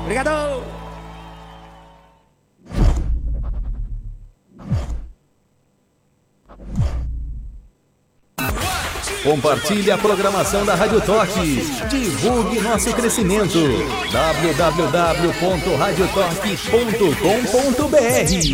Obrigado! Compartilhe a programação da Rádio Toque. Divulgue nosso crescimento. www.radiotoque.com.br